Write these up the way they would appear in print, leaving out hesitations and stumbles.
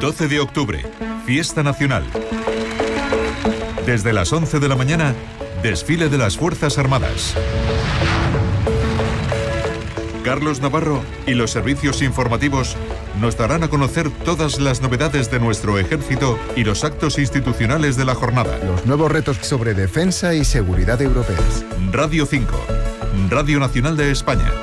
12 de octubre, Fiesta Nacional. Desde las 11 de la mañana, desfile de las Fuerzas Armadas. Carlos Navarro y los servicios informativos nos darán a conocer todas las novedades de nuestro ejército y los actos institucionales de la jornada. Los nuevos retos sobre defensa y seguridad europeas. Radio 5, Radio Nacional de España.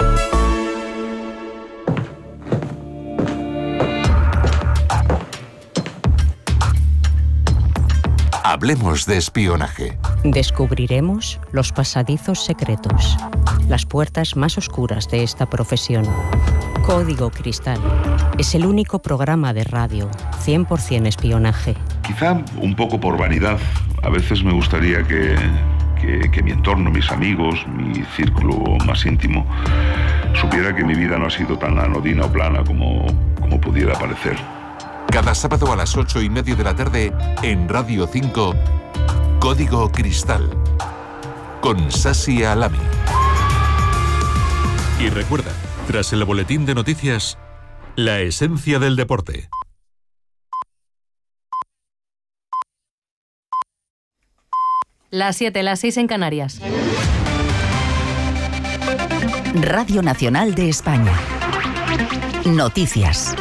Hablemos de espionaje. Descubriremos los pasadizos secretos, las puertas más oscuras de esta profesión. Código Cristal es el único programa de radio 100% espionaje. Quizá un poco por vanidad, a veces me gustaría que mi entorno, mis amigos, mi círculo más íntimo, supiera que mi vida no ha sido tan anodina o plana como pudiera parecer. Cada sábado a las 8:30 de la tarde en Radio 5, Código Cristal, con Sasi Alami. Y recuerda, tras el boletín de noticias, la esencia del deporte. Las 7, las 6 en Canarias. Radio Nacional de España. Noticias.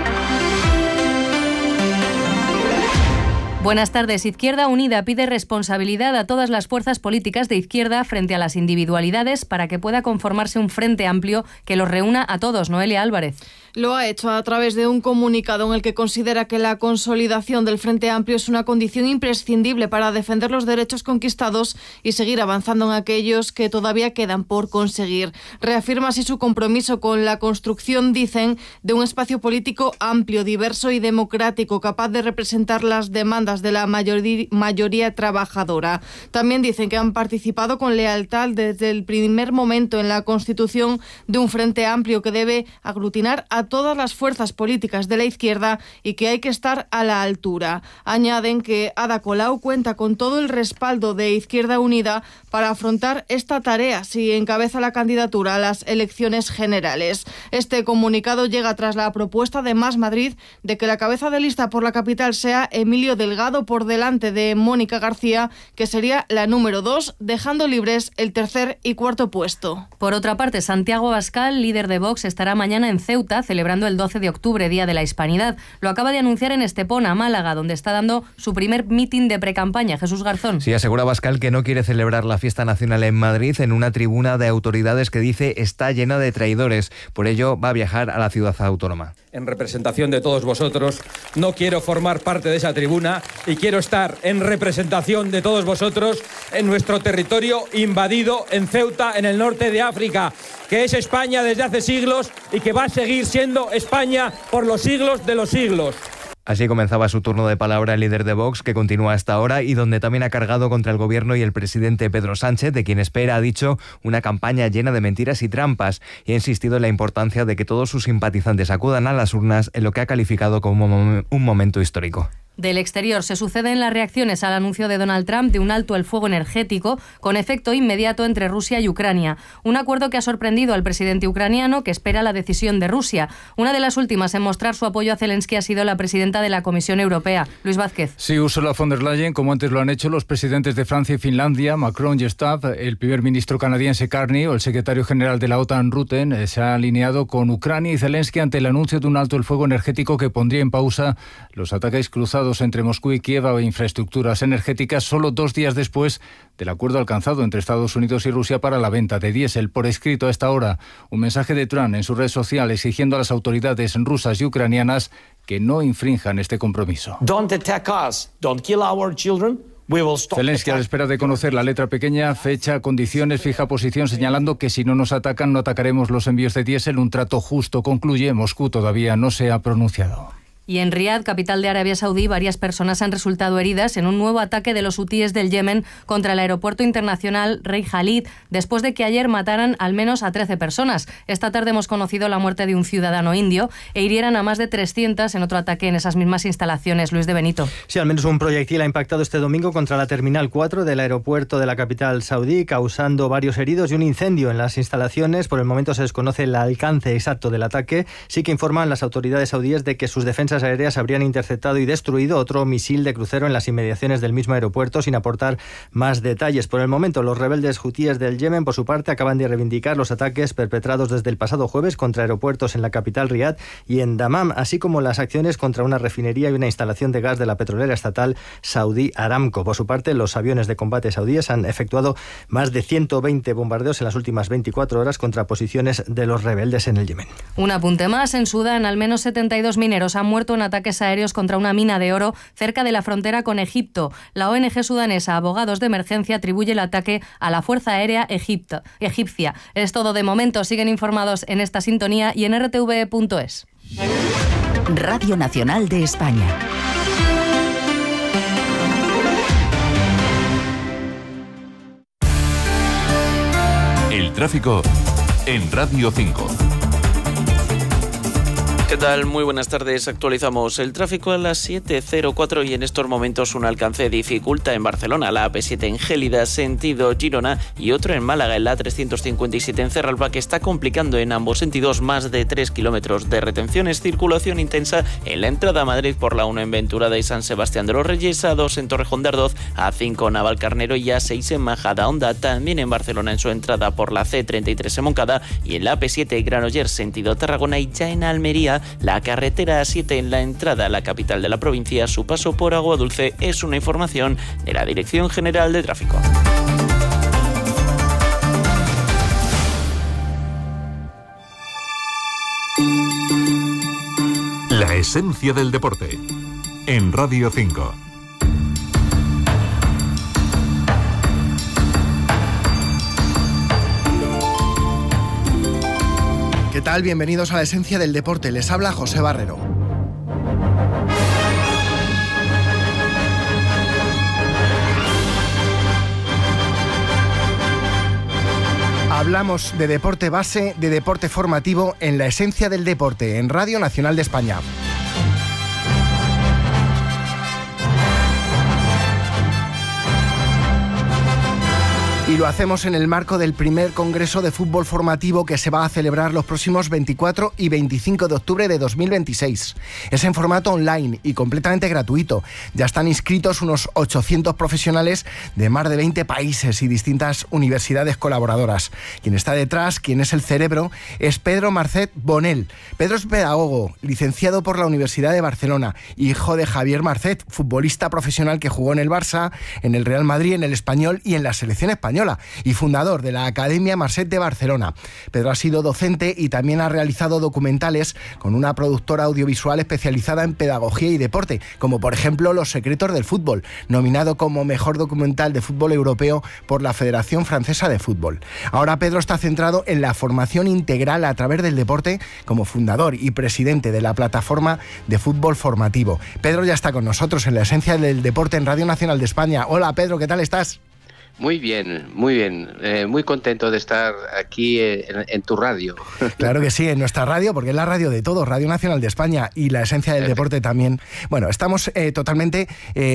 Buenas tardes. Izquierda Unida pide responsabilidad a todas las fuerzas políticas de izquierda frente a las individualidades para que pueda conformarse un frente amplio que los reúna a todos. Noelia Álvarez. Lo ha hecho a través de un comunicado en el que considera que la consolidación del Frente Amplio es una condición imprescindible para defender los derechos conquistados y seguir avanzando en aquellos que todavía quedan por conseguir. Reafirma así su compromiso con la construcción, dicen, de un espacio político amplio, diverso y democrático, capaz de representar las demandas de la mayoría trabajadora. También dicen que han participado con lealtad desde el primer momento en la constitución de un Frente Amplio que debe aglutinar a todas las fuerzas políticas de la izquierda y que hay que estar a la altura. Añaden que Ada Colau cuenta con todo el respaldo de Izquierda Unida para afrontar esta tarea si encabeza la candidatura a las elecciones generales. Este comunicado llega tras la propuesta de Más Madrid de que la cabeza de lista por la capital sea Emilio Delgado por delante de Mónica García, que sería la número 2, dejando libres el tercer y cuarto puesto. Por otra parte, Santiago Abascal, líder de Vox, estará mañana en Ceuta celebrando el 12 de octubre, Día de la Hispanidad. Lo acaba de anunciar en Estepona, Málaga, donde está dando su primer mitin de precampaña. Jesús Garzón. Sí, asegura Abascal que no quiere celebrar la fiesta nacional en Madrid en una tribuna de autoridades que dice está llena de traidores. Por ello va a viajar a la ciudad autónoma. En representación de todos vosotros, no quiero formar parte de esa tribuna y quiero estar en representación de todos vosotros en nuestro territorio invadido en Ceuta, en el norte de África, que es España desde hace siglos y que va a seguir siendo España por los siglos de los siglos. Así comenzaba su turno de palabra el líder de Vox, que continúa hasta ahora y donde también ha cargado contra el gobierno y el presidente Pedro Sánchez, de quien espera, ha dicho, una campaña llena de mentiras y trampas, y ha insistido en la importancia de que todos sus simpatizantes acudan a las urnas en lo que ha calificado como un momento histórico. Del exterior se suceden las reacciones al anuncio de Donald Trump de un alto el fuego energético con efecto inmediato entre Rusia y Ucrania. Un acuerdo que ha sorprendido al presidente ucraniano, que espera la decisión de Rusia. Una de las últimas en mostrar su apoyo a Zelensky ha sido la presidenta de la Comisión Europea, Luis Vázquez. Sí, Ursula von der Leyen, como antes lo han hecho los presidentes de Francia y Finlandia, Macron y Stubb, el primer ministro canadiense Carney o el secretario general de la OTAN Rutten, se ha alineado con Ucrania y Zelensky ante el anuncio de un alto el fuego energético que pondría en pausa los ataques cruzados entre Moscú y Kiev a infraestructuras energéticas solo 2 días después del acuerdo alcanzado entre Estados Unidos y Rusia para la venta de diésel. Por escrito a esta hora, un mensaje de Trump en su red social exigiendo a las autoridades rusas y ucranianas que no infrinjan este compromiso. Don't attack us, don't kill our children. Zelensky, a la espera de conocer la letra pequeña, fecha, condiciones, fija posición, señalando que si no nos atacan no atacaremos los envíos de diésel. Un trato justo, concluye. Moscú todavía no se ha pronunciado. Y en Riad, capital de Arabia Saudí, varias personas han resultado heridas en un nuevo ataque de los hutíes del Yemen contra el aeropuerto internacional Rey Khalid, después de que ayer mataran al menos a 13 personas. Esta tarde hemos conocido la muerte de un ciudadano indio e hirieran a más de 300 en otro ataque en esas mismas instalaciones. Luis de Benito. Sí, al menos un proyectil ha impactado este domingo contra la Terminal 4 del aeropuerto de la capital saudí, causando varios heridos y un incendio en las instalaciones. Por el momento se desconoce el alcance exacto del ataque. Sí que informan las autoridades saudíes de que sus defensas defensas aéreas habrían interceptado y destruido otro misil de crucero en las inmediaciones del mismo aeropuerto, sin aportar más detalles. Por el momento, los rebeldes hutíes del Yemen, por su parte, acaban de reivindicar los ataques perpetrados desde el pasado jueves contra aeropuertos en la capital Riad y en Dammam, así como las acciones contra una refinería y una instalación de gas de la petrolera estatal Saudi Aramco. Por su parte, los aviones de combate saudíes han efectuado más de 120 bombardeos en las últimas 24 horas contra posiciones de los rebeldes en el Yemen. Un apunte más: en Sudán, al menos 72 mineros han muerto en ataques aéreos contra una mina de oro cerca de la frontera con Egipto. La ONG sudanesa Abogados de Emergencia atribuye el ataque a la Fuerza Aérea egipcia. Es todo de momento. Siguen informados en esta sintonía y en rtve.es. Radio Nacional de España. El tráfico en Radio 5. ¿Qué tal? Muy buenas tardes. Actualizamos el tráfico a las 7:04 y en estos momentos un alcance dificulta en Barcelona, la AP7 en Gélida, sentido Girona, y otro en Málaga, en la 357 en Cerralba, que está complicando en ambos sentidos más de 3 kilómetros de retenciones. Circulación intensa en la entrada a Madrid por la 1 en Venturada y San Sebastián de los Reyes, A2 en Torrejón de Ardoz, A5 Navalcarnero y A6 en Majadahonda. También en Barcelona en su entrada por la C33 en Moncada y en la AP7 Granollers, sentido Tarragona, y ya en Almería la carretera A7 en la entrada a la capital de la provincia. Su paso por Aguadulce. Es una información de la Dirección General de Tráfico. La esencia del deporte en Radio 5. ¿Qué tal? Bienvenidos a la esencia del deporte. Les habla José Barrero. Hablamos de deporte base, de deporte formativo en la esencia del deporte en Radio Nacional de España. Y lo hacemos en el marco del primer Congreso de Fútbol Formativo que se va a celebrar los próximos 24 y 25 de octubre de 2026. Es en formato online y completamente gratuito. Ya están inscritos unos 800 profesionales de más de 20 países y distintas universidades colaboradoras. Quien está detrás, quien es el cerebro, es Pedro Marcet Bonel. Pedro es pedagogo, licenciado por la Universidad de Barcelona, hijo de Javier Marcet, futbolista profesional que jugó en el Barça, en el Real Madrid, en el Español y en la selección española, y fundador de la Academia Marcet de Barcelona. Pedro ha sido docente y también ha realizado documentales con una productora audiovisual especializada en pedagogía y deporte, como por ejemplo Los secretos del fútbol, nominado como mejor documental de fútbol europeo por la Federación Francesa de Fútbol. Ahora Pedro está centrado en la formación integral a través del deporte como fundador y presidente de la plataforma de fútbol formativo. Pedro ya está con nosotros en la esencia del deporte en Radio Nacional de España. Hola Pedro, ¿qué tal estás? Muy bien, muy bien. Muy contento de estar aquí en tu radio. Claro que sí, en nuestra radio, porque es la radio de todos, Radio Nacional de España, y la esencia del deporte también. Bueno, estamos totalmente,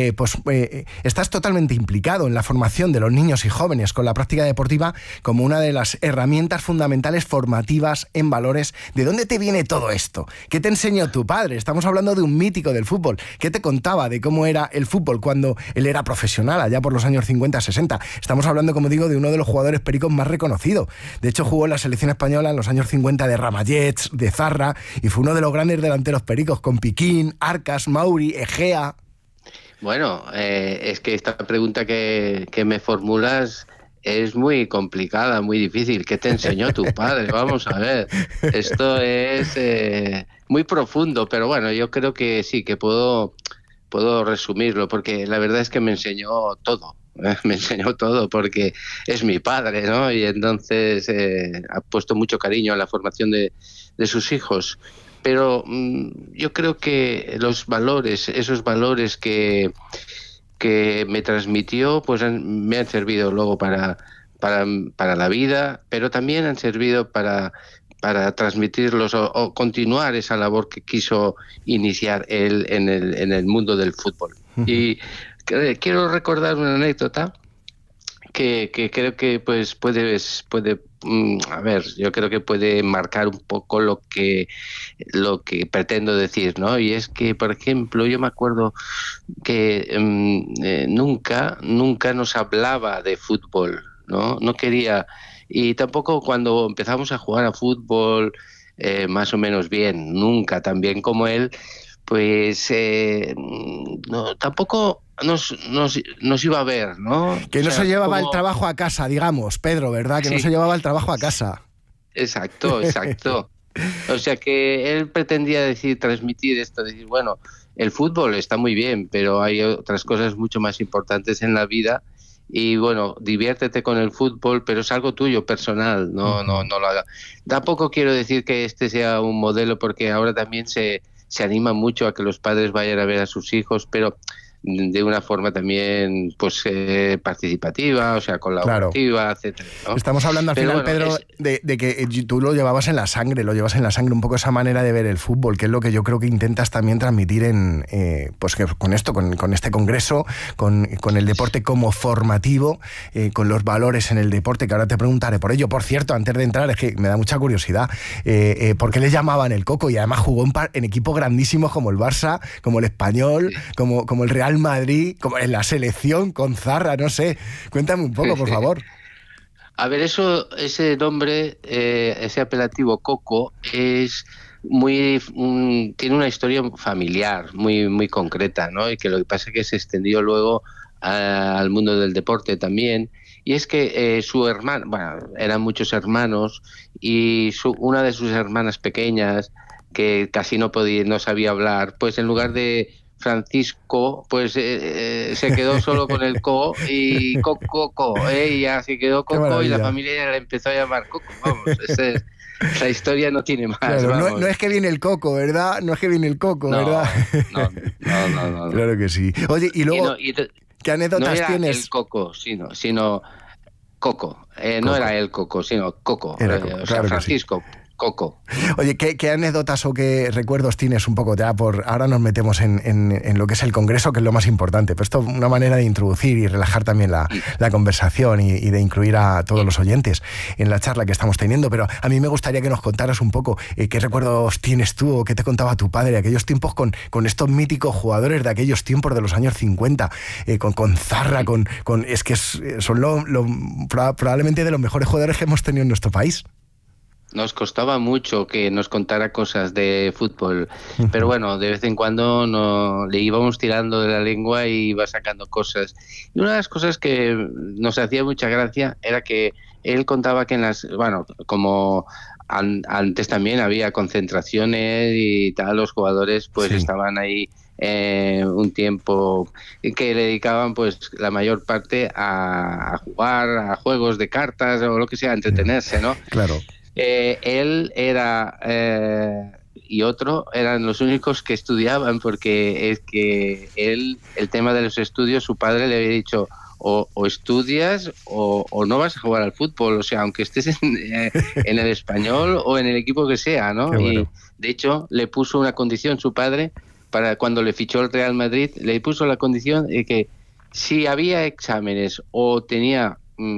estás totalmente implicado en la formación de los niños y jóvenes con la práctica deportiva como una de las herramientas fundamentales formativas en valores. ¿De dónde te viene todo esto? ¿Qué te enseñó tu padre? Estamos hablando de un mítico del fútbol. ¿Qué te contaba de cómo era el fútbol cuando él era profesional, allá por los años 50-60? Estamos hablando, como digo, de uno de los jugadores pericos más reconocidos. De hecho, jugó en la selección española en los años 50 de Ramallets, de Zarra, y fue uno de los grandes delanteros pericos con Piquín, Arcas, Mauri, Egea. Bueno, es que esta pregunta que me formulas es muy complicada, muy difícil. ¿Qué te enseñó tu padre? Vamos a ver. Esto es muy profundo, pero bueno, yo creo que sí, que puedo resumirlo, porque la verdad es que me enseñó todo. Me enseñó todo porque es mi padre, ¿no? Y entonces ha puesto mucho cariño a la formación de sus hijos. Pero yo creo que los valores, esos valores que me transmitió, pues me han servido luego para la vida, pero también han servido para transmitirlos o continuar esa labor que quiso iniciar él en el mundo del fútbol. Y quiero recordar una anécdota que creo que pues puede a ver, yo creo que puede marcar un poco lo que pretendo decir, ¿no? Y es que, por ejemplo, yo me acuerdo que nunca nos hablaba de fútbol, ¿no? No quería, y tampoco cuando empezamos a jugar a fútbol más o menos bien, nunca tan bien como él, pues no, tampoco nos iba a ver, ¿no? Que no se llevaba el trabajo a casa, digamos, Pedro, ¿verdad? Que sí. No se llevaba el trabajo a casa. Exacto. O sea que él pretendía transmitir esto, decir, bueno, el fútbol está muy bien, pero hay otras cosas mucho más importantes en la vida y bueno, diviértete con el fútbol, pero es algo tuyo, personal, no lo haga. Tampoco quiero decir que este sea un modelo, porque ahora también se anima mucho a que los padres vayan a ver a sus hijos, pero de una forma también pues participativa, o sea, colaborativa, etcétera, ¿no? Estamos hablando al final, Pedro, de que tú lo llevas en la sangre un poco esa manera de ver el fútbol, que es lo que yo creo que intentas también transmitir en pues que con esto, con este congreso, con el deporte como formativo, con los valores en el deporte, que ahora te preguntaré por ello. Por cierto, antes de entrar, es que me da mucha curiosidad, ¿por qué le llamaban el Coco? Y además jugó en equipos grandísimos como el Barça, como el Español, sí, como el Real Madrid, como en la selección, con Zarra, no sé. Cuéntame un poco, por favor. A ver, ese nombre, ese apelativo Coco, es tiene una historia familiar muy concreta, ¿no? Y que lo que pasa es que se extendió luego al mundo del deporte también. Y es que su hermano, bueno, eran muchos hermanos, y una de sus hermanas pequeñas, que casi no sabía hablar, pues en lugar de Francisco, pues se quedó solo con el Co y Coco, y ya se quedó Coco y la familia ya le empezó a llamar Coco. Vamos, esa historia no tiene más. Claro, no es que viene el Coco, ¿verdad? No es que viene el Coco, ¿verdad? No. Claro que sí. Oye, y luego, ¿qué anécdotas no era tienes? El Coco, sino Coco. No era el Coco, sino Coco. Claro, Francisco. Sí. Coco. Oye, ¿qué anécdotas o qué recuerdos tienes un poco? Ahora nos metemos en lo que es el Congreso, que es lo más importante, pero esto es una manera de introducir y relajar también la conversación y de incluir a todos los oyentes en la charla que estamos teniendo. Pero a mí me gustaría que nos contaras un poco qué recuerdos tienes tú o qué te contaba tu padre de aquellos tiempos con estos míticos jugadores de aquellos tiempos de los años 50, con Zarra, es que son probablemente de los mejores jugadores que hemos tenido en nuestro país. Nos costaba mucho que nos contara cosas de fútbol, pero bueno, de vez en cuando le íbamos tirando de la lengua y iba sacando cosas. Y una de las cosas que nos hacía mucha gracia era que él contaba que como antes también había concentraciones y tal, los jugadores pues estaban ahí un tiempo que le dedicaban pues la mayor parte a jugar a juegos de cartas o lo que sea, a entretenerse, ¿no? Claro. Él era y otro eran los únicos que estudiaban, porque es que el tema de los estudios, su padre le había dicho o estudias o no vas a jugar al fútbol, o sea, aunque estés en el Español o en el equipo que sea, ¿no? Bueno. Y de hecho le puso una condición su padre para cuando le fichó el Real Madrid, le puso la condición de que si había exámenes o tenía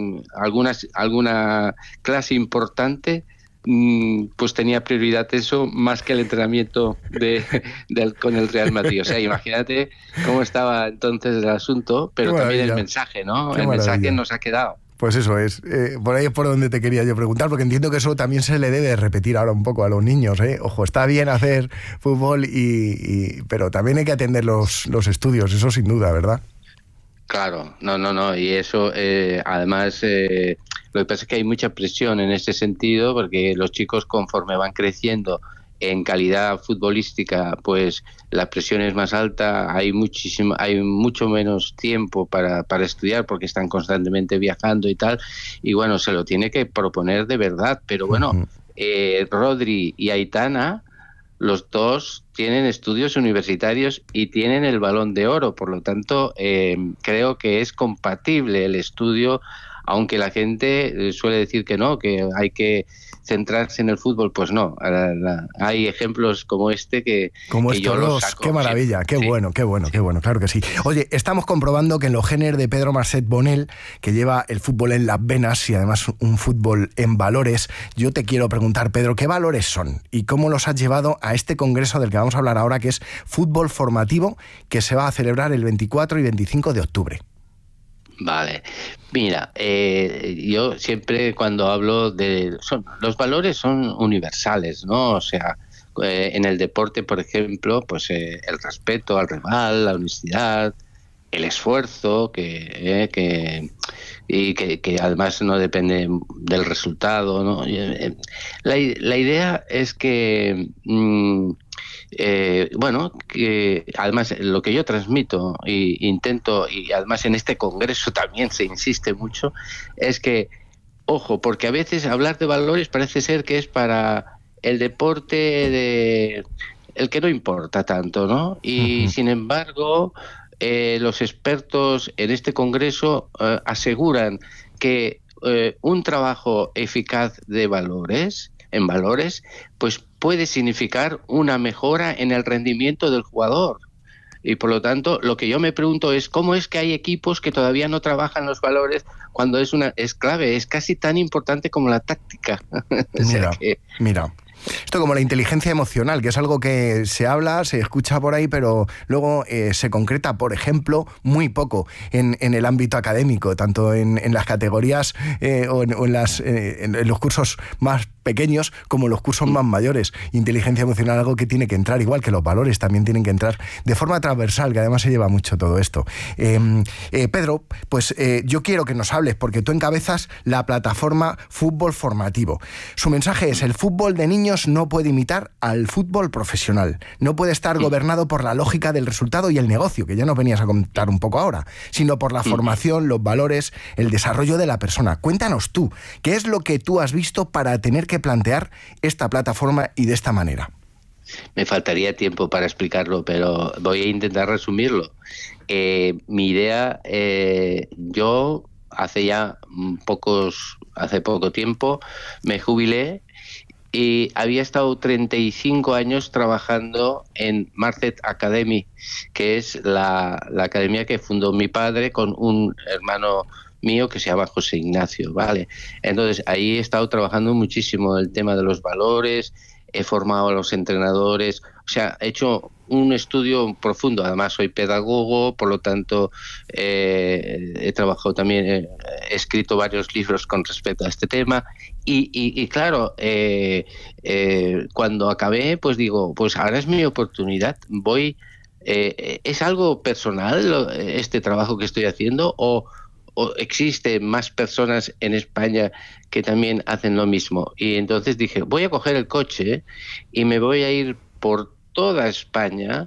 alguna clase importante, pues tenía prioridad eso más que el entrenamiento con el Real Madrid. O sea, imagínate cómo estaba entonces el asunto, pero también el mensaje, ¿no? El mensaje nos ha quedado. Pues eso es, por ahí es por donde te quería yo preguntar, porque entiendo que eso también se le debe repetir ahora un poco a los niños, ¿eh? Ojo, está bien hacer fútbol, pero también hay que atender los estudios, eso sin duda, ¿verdad? Claro, no, y eso además lo que pasa es que hay mucha presión en ese sentido, porque los chicos conforme van creciendo en calidad futbolística, pues la presión es más alta, hay mucho menos tiempo para estudiar porque están constantemente viajando y tal, y bueno, se lo tiene que proponer de verdad, pero bueno, Rodri y Aitana, los dos tienen estudios universitarios y tienen el Balón de Oro, por lo tanto creo que es compatible el estudio aunque la gente suele decir que no, que hay que centrarse en el fútbol, pues no. Hay ejemplos como este que yo los saco. Qué maravilla, qué bueno, claro que sí. Oye, estamos comprobando que en los genes de Pedro Marcet Bonel, que lleva el fútbol en las venas y además un fútbol en valores, yo te quiero preguntar, Pedro, ¿qué valores son y cómo los has llevado a este congreso del que vamos a hablar ahora, que es Fútbol Formativo, que se va a celebrar el 24 y 25 de octubre? Vale, mira, yo siempre cuando hablo los valores son universales, ¿no? O sea, en el deporte, por ejemplo, pues el respeto al rival, la honestidad, el esfuerzo, que además no depende del resultado, ¿no? La idea es que que además lo que yo transmito e intento, y además en este congreso también se insiste mucho, es que, ojo, porque a veces hablar de valores parece ser que es para el deporte el que no importa tanto, ¿no? Y sin embargo, los expertos en este congreso aseguran que un trabajo eficaz en valores, pues puede significar una mejora en el rendimiento del jugador. Y por lo tanto, lo que yo me pregunto es cómo es que hay equipos que todavía no trabajan los valores cuando es clave, es casi tan importante como la táctica. Mira. Esto como la inteligencia emocional, que es algo que se habla, se escucha por ahí, pero luego se concreta, por ejemplo, muy poco en el ámbito académico, tanto en las categorías o en los cursos más pequeños como los cursos más mayores. Inteligencia emocional, algo que tiene que entrar, igual que los valores también tienen que entrar de forma transversal, que además se lleva mucho todo esto. Pedro, pues yo quiero que nos hables, porque tú encabezas la plataforma Fútbol Formativo. Su mensaje es: el fútbol de niños no puede imitar al fútbol profesional, no puede estar gobernado por la lógica del resultado y el negocio, que ya nos venías a contar un poco ahora, sino por la formación, los valores, el desarrollo de la persona. Cuéntanos tú, ¿qué es lo que tú has visto para tener que plantear esta plataforma y de esta manera? Me faltaría tiempo para explicarlo, pero voy a intentar resumirlo. Mi idea, yo hace poco tiempo me jubilé y había estado 35 años trabajando en Marcet Academy, que es la academia que fundó mi padre con un hermano mío que se llama José Ignacio, ¿vale? Entonces ahí he estado trabajando muchísimo el tema de los valores, he formado a los entrenadores, o sea, he hecho un estudio profundo. Además soy pedagogo, por lo tanto he trabajado también, he escrito varios libros con respecto a este tema y claro, cuando acabé, pues digo, pues ahora es mi oportunidad, ¿es algo personal este trabajo que estoy haciendo o existen más personas en España que también hacen lo mismo? Y entonces dije, voy a coger el coche y me voy a ir por toda España,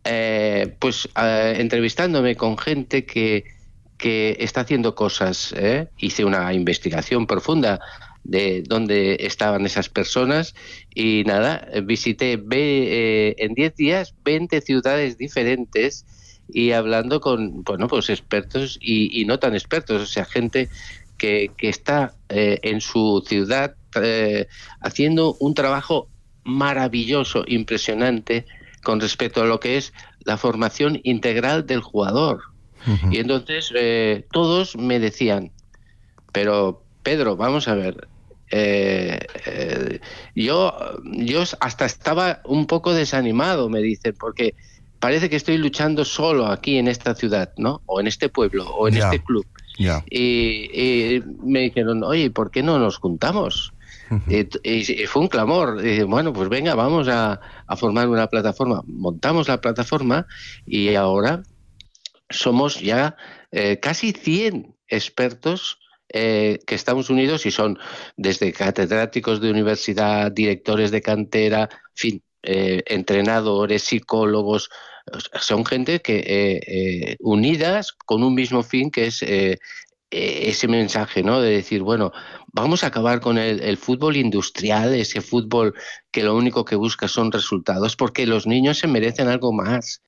entrevistándome con gente que está haciendo cosas. Hice una investigación profunda de dónde estaban esas personas y nada, visité en 10 días 20 ciudades diferentes y hablando con expertos y no tan expertos, o sea, gente que está en su ciudad haciendo un trabajo maravilloso, impresionante con respecto a lo que es la formación integral del jugador. Y entonces todos me decían, pero Pedro, vamos a ver, yo hasta estaba un poco desanimado, me dicen, porque parece que estoy luchando solo aquí en esta ciudad, ¿no? O en este pueblo, o en este club. Y me dijeron, oye, ¿por qué no nos juntamos? Y fue un clamor. Y bueno, pues venga, vamos a formar una plataforma. Montamos la plataforma y ahora somos ya casi 100 expertos que estamos unidos y son desde catedráticos de universidad, directores de cantera, en fin, entrenadores, psicólogos. Son gente que unidas con un mismo fin, que es ese mensaje, ¿no? De decir, bueno, vamos a acabar con el fútbol industrial, ese fútbol que lo único que busca son resultados, porque los niños se merecen algo más.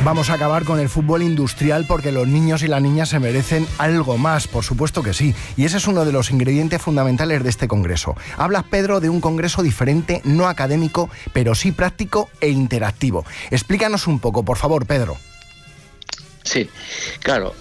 Vamos a acabar con el fútbol industrial porque los niños y las niñas se merecen algo más, por supuesto que sí. Y ese es uno de los ingredientes fundamentales de este congreso. Hablas, Pedro, de un congreso diferente, no académico, pero sí práctico e interactivo. Explícanos un poco, por favor, Pedro. Sí, claro.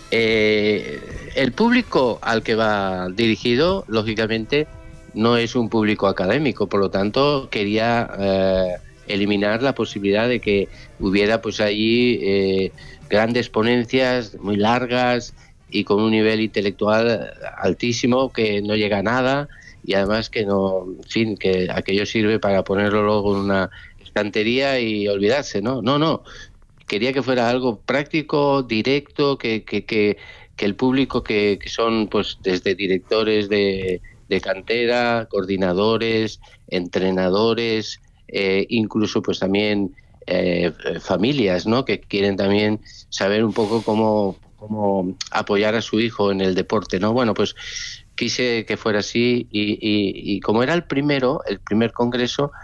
El público al que va dirigido, lógicamente, no es un público académico, por lo tanto, quería eliminar la posibilidad de que hubiera pues allí grandes ponencias muy largas y con un nivel intelectual altísimo que no llega a nada y además que no, en fin, que aquello sirve para ponerlo luego en una estantería y olvidarse, ¿no? No. Quería que fuera algo práctico, directo, que el público que son pues desde directores de cantera, coordinadores, entrenadores, incluso pues también familias, ¿no? Que quieren también saber un poco cómo apoyar a su hijo en el deporte, ¿no? Bueno, pues quise que fuera así y como era el primer congreso,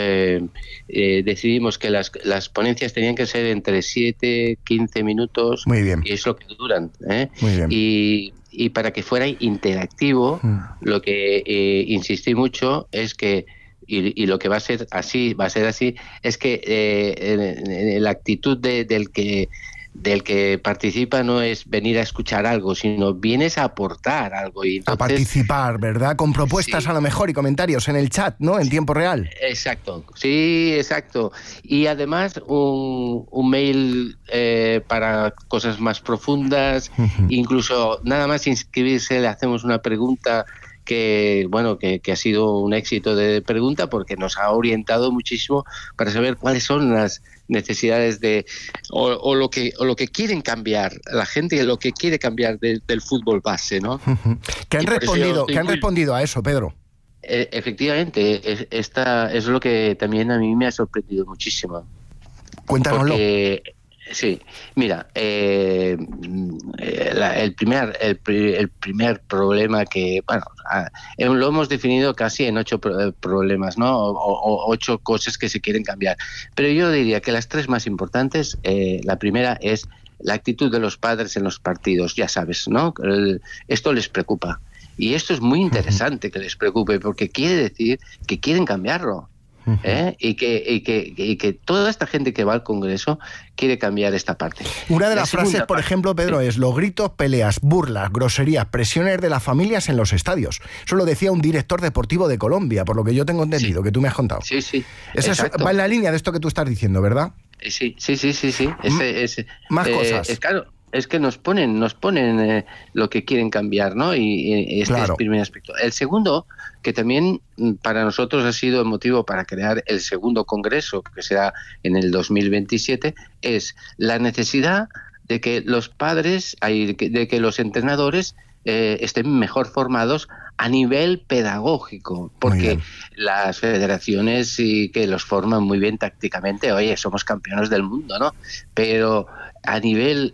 decidimos que las ponencias tenían que ser entre 7-15 minutos. Muy bien. Y es lo que duran, Muy bien. Y para que fuera interactivo, lo que insistí mucho es que y lo que va a ser así es que la actitud del que participa no es venir a escuchar algo, sino vienes a aportar algo. Y entonces, a participar, ¿verdad? Con propuestas sí, a lo mejor y comentarios en el chat, ¿no? En tiempo real. Exacto, sí, exacto. Y además un mail para cosas más profundas, incluso nada más inscribirse le hacemos una pregunta que ha sido un éxito de pregunta porque nos ha orientado muchísimo para saber cuáles son las necesidades o lo que quieren cambiar la gente y lo que quiere cambiar del fútbol base, ¿no? ¿Qué han respondido a eso, Pedro? Efectivamente, esta es lo que también a mí me ha sorprendido muchísimo. Cuéntanoslo. Sí, mira, el primer problema que, lo hemos definido casi en 8 problemas, ¿no? O 8 cosas que se quieren cambiar. Pero yo diría que las 3 más importantes, la primera es la actitud de los padres en los partidos, ya sabes, ¿no? Esto les preocupa. Y esto es muy interesante que les preocupe porque quiere decir que quieren cambiarlo. Y que toda esta gente que va al Congreso quiere cambiar esta parte. Una de las frases, por ejemplo, Pedro, es los gritos, peleas, burlas, groserías, presiones de las familias en los estadios. Eso lo decía un director deportivo de Colombia, por lo que yo tengo entendido, que tú me has contado. Sí. Eso va en la línea de esto que tú estás diciendo, ¿verdad? Sí. Más cosas. Claro. Es que nos ponen lo que quieren cambiar, ¿no? Y este es el primer aspecto. El segundo, que también para nosotros ha sido el motivo para crear el segundo congreso, que será en el 2027, es la necesidad de que los padres, de que los entrenadores estén mejor formados a nivel pedagógico, porque las federaciones sí que los forman muy bien tácticamente, oye, somos campeones del mundo, ¿no? Pero a nivel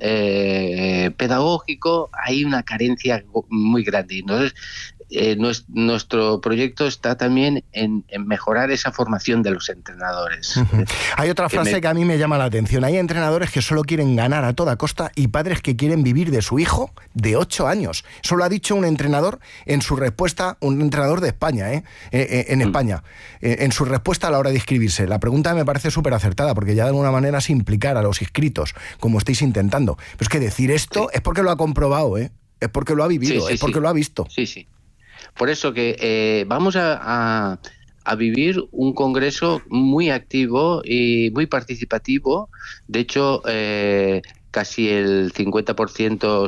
pedagógico hay una carencia muy grande. Entonces, nuestro proyecto está también en mejorar esa formación de los entrenadores. Hay otra frase que a mí me llama la atención. Hay entrenadores que solo quieren ganar a toda costa y padres que quieren vivir de su hijo de 8 años. Eso lo ha dicho un entrenador en su respuesta, un entrenador de España, en España, en su respuesta a la hora de inscribirse. La pregunta me parece súper acertada porque ya de alguna manera es implicar a los inscritos, como estáis intentando. Pero es que decir esto es porque lo ha comprobado, es porque lo ha vivido, es porque lo ha visto. Sí. Por eso que vamos a vivir un congreso muy activo y muy participativo. De hecho, casi el 50%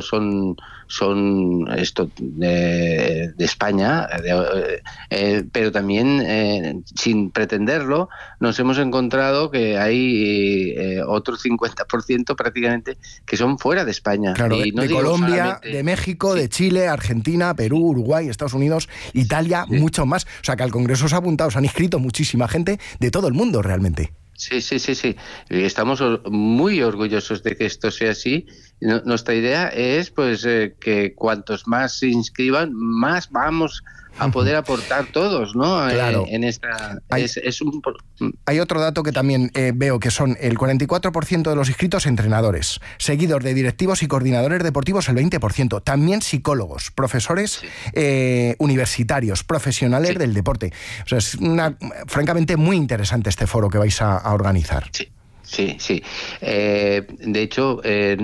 son esto de España, pero también sin pretenderlo nos hemos encontrado que hay otro 50% prácticamente que son fuera de España. Claro, y no de Colombia, solamente de México, de Chile, Argentina, Perú, Uruguay, Estados Unidos, Italia, muchos más. O sea que al Congreso se ha apuntado, se han inscrito muchísima gente de todo el mundo realmente. Sí. Estamos muy orgullosos de que esto sea así Nuestra idea es pues que cuantos más se inscriban, más vamos a poder aportar todos, ¿no? Claro. En esta... Hay otro dato que también veo, que son el 44% de los inscritos entrenadores, seguidos de directivos y coordinadores deportivos el 20%, también psicólogos, profesores universitarios, profesionales del deporte. O sea, es francamente muy interesante este foro que vais a organizar. Sí. De hecho,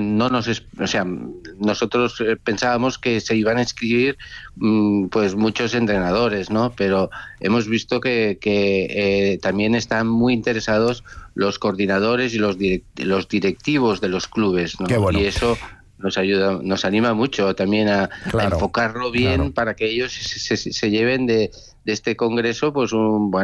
nosotros pensábamos que se iban a inscribir pues muchos entrenadores, ¿no? Pero hemos visto que también están muy interesados los coordinadores y los directivos de los clubes, ¿no? Qué bueno. Y eso nos anima mucho también a enfocarlo bien para que ellos se lleven de este congreso pues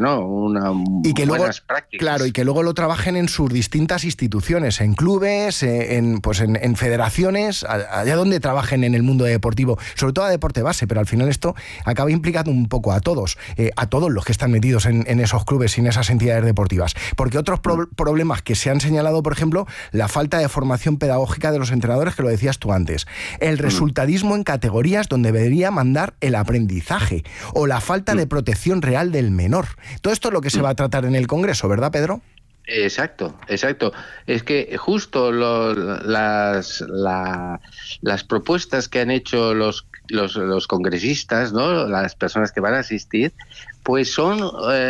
buenas prácticas. Claro, y que luego lo trabajen en sus distintas instituciones, en clubes, en federaciones, allá donde trabajen en el mundo deportivo, sobre todo a deporte base, pero al final esto acaba implicando un poco a todos los que están metidos en esos clubes y en esas entidades deportivas. Porque otros problemas que se han señalado, por ejemplo, la falta de formación pedagógica de los entrenadores, que lo decías tú antes, el resultadismo en categorías donde debería mandar el aprendizaje, o la falta de protección real del menor. Todo esto es lo que se va a tratar en el Congreso, ¿verdad, Pedro? Exacto. Es que justo las propuestas que han hecho los congresistas, ¿no? Las personas que van a asistir, pues son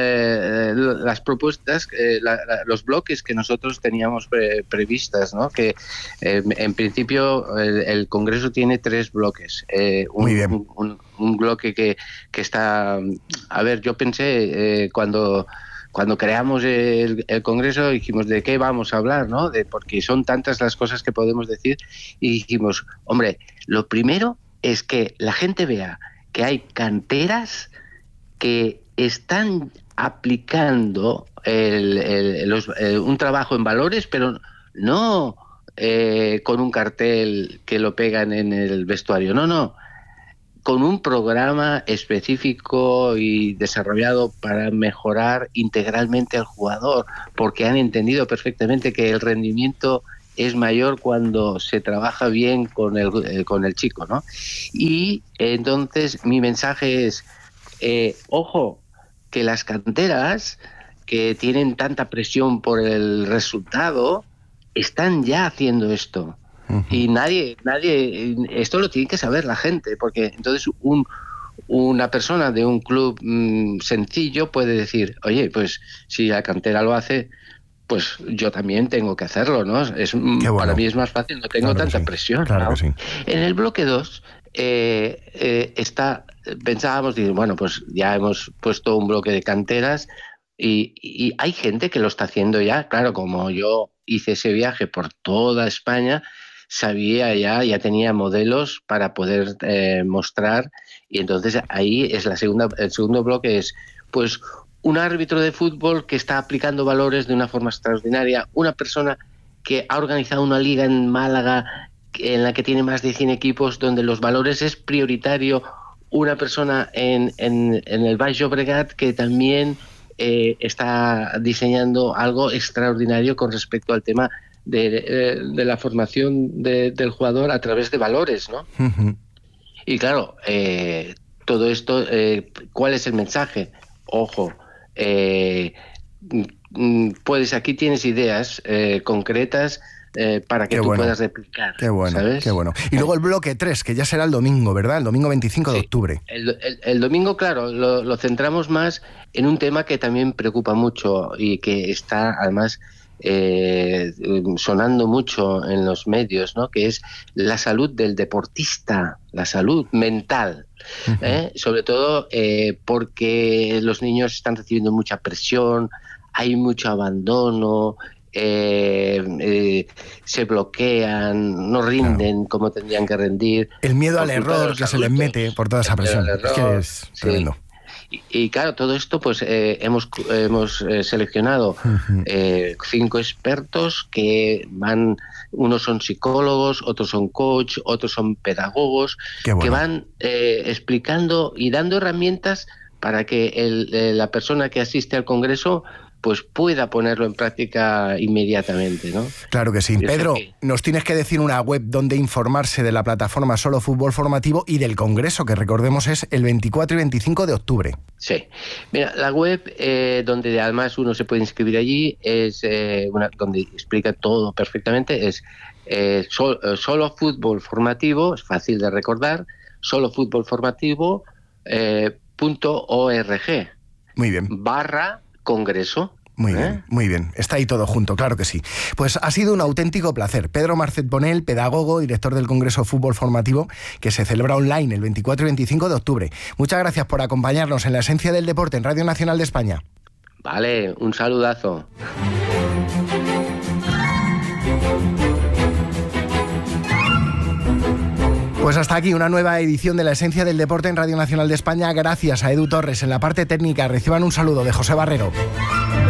las propuestas, los bloques que nosotros teníamos previstas, ¿no? Que en principio el Congreso tiene 3 bloques. Muy bien. Un bloque que está... A ver, yo pensé cuando creamos el Congreso, dijimos, ¿de qué vamos a hablar? ¿No? Porque son tantas las cosas que podemos decir, y dijimos, hombre, lo primero es que la gente vea que hay canteras que están aplicando un trabajo en valores, pero no con un cartel que lo pegan en el vestuario, no, con un programa específico y desarrollado para mejorar integralmente al jugador, porque han entendido perfectamente que el rendimiento es mayor cuando se trabaja bien con el chico, ¿no? Y entonces mi mensaje es, ojo, que las canteras que tienen tanta presión por el resultado están ya haciendo esto. Y nadie, esto lo tiene que saber la gente, porque entonces una persona de un club sencillo puede decir, oye, pues si la cantera lo hace, pues yo también tengo que hacerlo, ¿no? Para mí es más fácil, no tengo tanta presión. Claro, ¿no? Que sí. En el bloque 2 pensábamos, bueno, pues ya hemos puesto un bloque de canteras y hay gente que lo está haciendo ya. Claro, como yo hice ese viaje por toda España, sabía ya tenía modelos para poder mostrar, y entonces ahí es el segundo bloque es pues un árbitro de fútbol que está aplicando valores de una forma extraordinaria, una persona que ha organizado una liga en Málaga en la que tiene más de 100 equipos donde los valores es prioritario, una persona en el Baix Llobregat que también está diseñando algo extraordinario con respecto al tema de la formación del jugador a través de valores, ¿no? Uh-huh. Y claro, todo esto, ¿cuál es el mensaje? Ojo, pues aquí tienes ideas concretas para que tú puedas replicar. Qué bueno, ¿sabes? Qué bueno. Y luego el bloque 3, que ya será el domingo, ¿verdad? El domingo 25 de octubre. El domingo, claro, lo centramos más en un tema que también preocupa mucho y que está además sonando mucho en los medios, ¿no? Que es la salud del deportista, la salud mental. Sobre todo porque los niños están recibiendo mucha presión, hay mucho abandono, se bloquean, no rinden como tendrían que rendir. El miedo al error que se les mete por toda esa presión. Es que es tremendo. Y claro, todo esto pues hemos seleccionado 5 expertos que van, unos son psicólogos, otros son coach, otros son pedagogos, que van explicando y dando herramientas para que la persona que asiste al Congreso pues pueda ponerlo en práctica inmediatamente, ¿no? Claro que sí. Pedro, nos tienes que decir una web donde informarse de la plataforma Solo Fútbol Formativo y del Congreso, que recordemos es el 24 y 25 de octubre. Sí. Mira, la web donde además uno se puede inscribir allí es donde explica todo perfectamente, es Solo Fútbol Formativo, es fácil de recordar, solofutbolformativo.org. Muy bien. /Congreso. Muy bien, muy bien. Está ahí todo junto, claro que sí. Pues ha sido un auténtico placer. Pedro Marcet Bonel, pedagogo, director del Congreso Fútbol Formativo, que se celebra online el 24 y 25 de octubre. Muchas gracias por acompañarnos en La Esencia del Deporte en Radio Nacional de España. Vale, un saludazo. Pues hasta aquí una nueva edición de La Esencia del Deporte en Radio Nacional de España. Gracias a Edu Torres en la parte técnica. Reciban un saludo de José Barrero.